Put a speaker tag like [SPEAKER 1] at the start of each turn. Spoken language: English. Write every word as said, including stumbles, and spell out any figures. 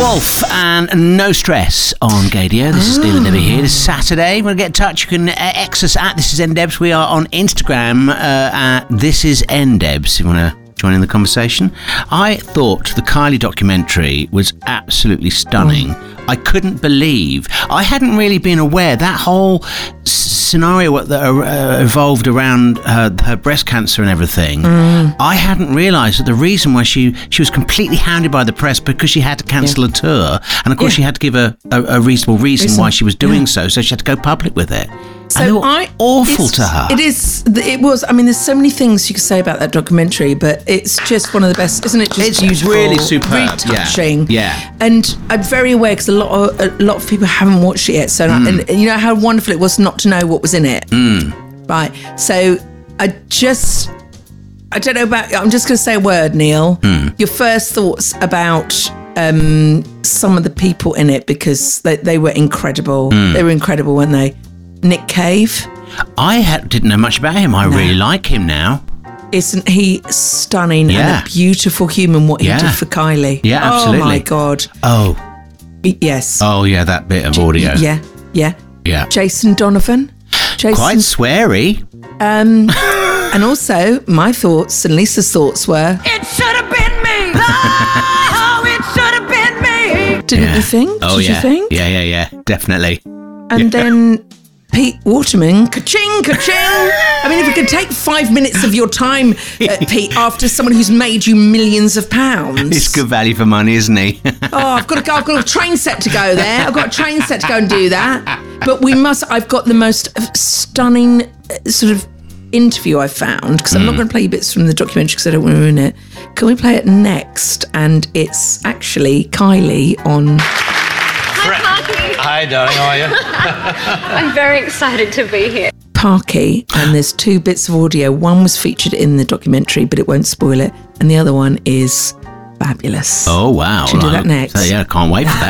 [SPEAKER 1] Wolf and No Stress on Gadio. This is Neil and Debbie here. This is Saturday. We're going to get in touch. You can uh, X us at This Is NDebs. We are on Instagram uh, at This Is NDebs if you want to join in the conversation. I thought the Kylie documentary was absolutely stunning. Mm. I couldn't believe. I hadn't really been aware that whole s- scenario that uh, evolved around her, her breast cancer and everything. Mm. I hadn't realised that the reason why she, she was completely hounded by the press because she had to cancel yeah. a tour. And of course, yeah. she had to give a, a, a reasonable reason, reason why she was doing yeah. so. So she had to go public with it. So and they were I, awful to her.
[SPEAKER 2] It is. It was. I mean, there's so many things you could say about that documentary, but it's just one of the best, isn't it? Just
[SPEAKER 1] it's
[SPEAKER 2] beautiful,
[SPEAKER 1] really superb,
[SPEAKER 2] retouching.
[SPEAKER 1] Yeah. yeah.
[SPEAKER 2] And I'm very aware because a lot of a lot of people haven't watched it yet. So, mm. and you know how wonderful it was not to know what was in it.
[SPEAKER 1] Mm.
[SPEAKER 2] Right. So, I just, I don't know about. I'm just going to say a word, Neil. Mm. Your first thoughts about um, some of the people in it, because they, they were incredible. Mm. They were incredible, weren't they? Nick Cave.
[SPEAKER 1] I had, didn't know much about him. I no. really like him now.
[SPEAKER 2] Isn't he stunning
[SPEAKER 1] yeah.
[SPEAKER 2] and a beautiful human, what he
[SPEAKER 1] yeah.
[SPEAKER 2] did for Kylie?
[SPEAKER 1] Yeah, absolutely.
[SPEAKER 2] Oh, my God.
[SPEAKER 1] Oh.
[SPEAKER 2] Yes.
[SPEAKER 1] Oh, yeah, that bit of
[SPEAKER 2] J-
[SPEAKER 1] audio.
[SPEAKER 2] Yeah, yeah.
[SPEAKER 1] Yeah.
[SPEAKER 2] Jason Donovan. Jason,
[SPEAKER 1] Quite sweary.
[SPEAKER 2] Um, and also, my thoughts and Lisa's thoughts were...
[SPEAKER 3] It should have been me! Oh, it should have been me!
[SPEAKER 2] Didn't
[SPEAKER 1] yeah.
[SPEAKER 2] you think?
[SPEAKER 1] Oh,
[SPEAKER 2] Did
[SPEAKER 1] yeah.
[SPEAKER 2] you think?
[SPEAKER 1] Yeah, yeah, yeah. Definitely.
[SPEAKER 2] And
[SPEAKER 1] yeah.
[SPEAKER 2] then Pete Waterman, ka-ching, ka-ching. I mean, if it could take five minutes of your time, uh, Pete, after someone who's made you millions of pounds.
[SPEAKER 1] It's good value for money, isn't he?
[SPEAKER 2] oh, I've got to go. I've got a train set to go there. I've got a train set to go and do that. But we must, I've got the most stunning uh, sort of interview I've found, because I'm mm. not going to play bits from the documentary because I don't want to ruin it. Can we play it next? And it's actually Kylie on...
[SPEAKER 4] Hi, darling, how are you?
[SPEAKER 5] I'm very excited to be here.
[SPEAKER 2] Parky, and there's two bits of audio. One was featured in the documentary, but it won't spoil it. And the other one is fabulous.
[SPEAKER 1] Oh, wow.
[SPEAKER 2] Should we do that next?
[SPEAKER 1] So, yeah, I can't wait for that.